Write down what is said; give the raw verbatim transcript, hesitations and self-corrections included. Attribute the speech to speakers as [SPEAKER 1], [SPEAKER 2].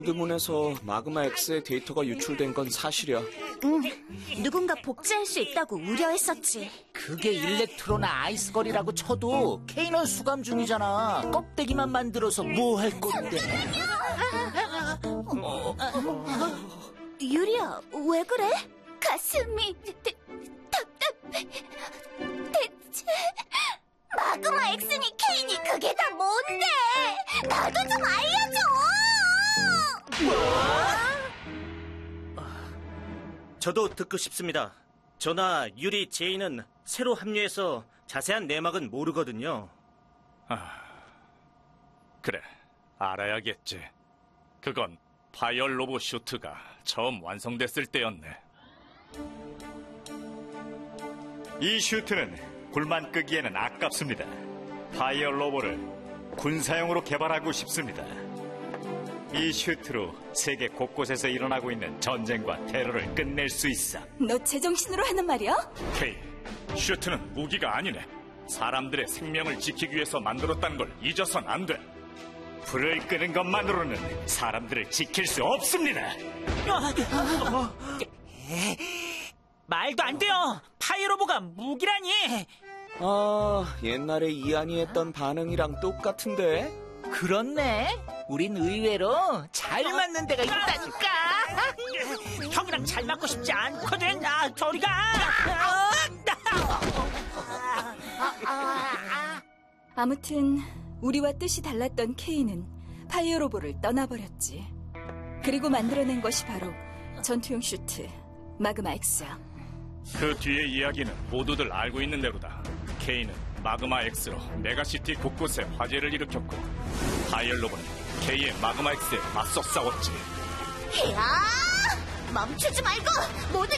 [SPEAKER 1] 드문에서 마그마 X의 데이터가 유출된 건 사실이야.
[SPEAKER 2] 응, 누군가 복제할 수 있다고 우려했었지.
[SPEAKER 3] 그게 일렉트로나 아이스걸이라고 쳐도 케인은 수감 중이잖아. 껍데기만 만들어서 뭐 할 건데.
[SPEAKER 2] 유리야, 왜 그래? 가슴이 대, 답답해. 대체 마그마 X니 K니 그게 다 뭔데? 나도 좀 알려줘!
[SPEAKER 4] 저도 듣고 싶습니다. 저나 유리, 제이는 새로 합류해서 자세한 내막은 모르거든요.
[SPEAKER 5] 아, 그래, 알아야겠지. 그건 파이어 로봇 슈트가 처음 완성됐을 때였네.
[SPEAKER 6] 이 슈트는 불만 끄기에는 아깝습니다. 파이어 로봇을 군사용으로 개발하고 싶습니다. 이 슈트로 세계 곳곳에서 일어나고 있는 전쟁과 테러를 끝낼 수 있어.
[SPEAKER 2] 너 제정신으로 하는 말이야?
[SPEAKER 5] 케이, 슈트는 무기가 아니네. 사람들의 생명을 지키기 위해서 만들었다는 걸 잊어선 안 돼.
[SPEAKER 6] 불을 끄는 것만으로는 사람들을 지킬 수 없습니다.
[SPEAKER 3] 말도 안 돼요. 파이어로봇가 무기라니.
[SPEAKER 1] 아, 옛날에 이안이 했던 반응이랑 똑같은데?
[SPEAKER 3] 그렇네. 우린 의외로 잘 맞는 데가 있다니까. 형이랑 잘 맞고 싶지 않거든. 아, 저리 가.
[SPEAKER 2] 아무튼 우리와 뜻이 달랐던 케이는 파이어로봇을 떠나버렸지. 그리고 만들어낸 것이 바로 전투용 슈트 마그마 X야.
[SPEAKER 5] 그 뒤의 이야기는 모두들 알고 있는 대로다. 케이는 마그마 X로 메가시티 곳곳에 화재를 일으켰고, 파이어 로봇은 K의 마그마 X에 맞서 싸웠지.
[SPEAKER 2] 야! 멈추지 말고 모두